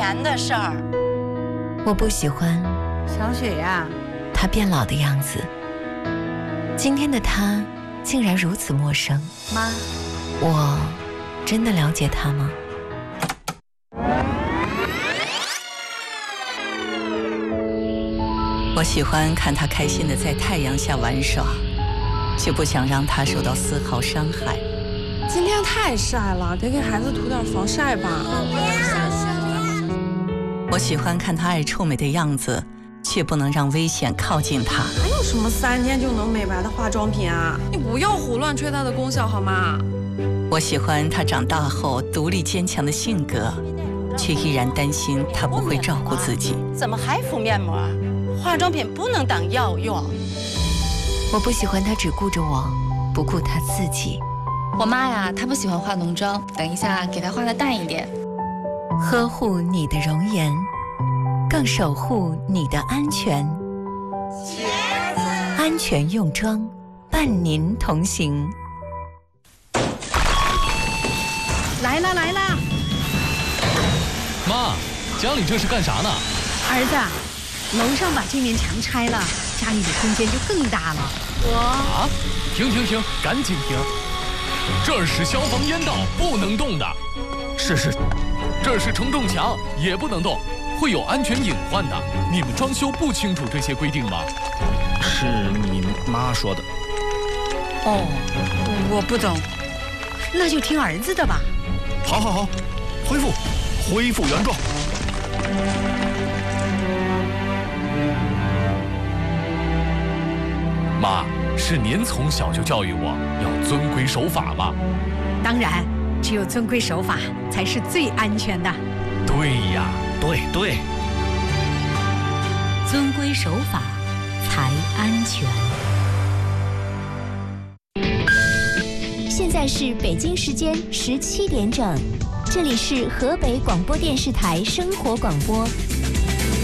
年的事儿。 我不喜欢小雪呀， 他变老的样子。今天的他竟然如此陌生。 妈， 我真的了解他吗？ 我喜欢看他开心地在太阳下玩耍，却不想让他受到丝毫伤害。 今天太晒了，得给孩子涂点防晒吧。 我喜欢看他爱臭美的样子，却不能让危险靠近他。 还有什么3天就能美白的化妆品啊？你不要胡乱吹它的功效好吗？ 我喜欢他长大后独立坚强的性格，却依然担心他不会照顾自己。 怎么还敷面膜？化妆品不能当药用。 我不喜欢他只顾着我，不顾他自己。 我妈呀，她不喜欢化浓妆，等一下给她化的淡一点。 呵护你的容颜，更守护你的安全。安全用妆，伴您同行。 来啦来啦！ 妈，家里这是干啥呢？ 儿子，楼上把这面墙拆了，家里的空间就更大了。 啊！停，赶紧停！这儿是消防烟道，不能动的。是，这是承重墙，也不能动，会有安全隐患的。你们装修不清楚这些规定吗？ 是你妈说的。 哦，我不懂，那就听儿子的吧。 好，恢复原状。 妈，是您从小就教育我要遵规守法嘛。 当然，只有遵规守法才是最安全的。 对呀， 对， 遵规守法才安全。 现在是北京时间17点整，这里是河北广播电视台生活广播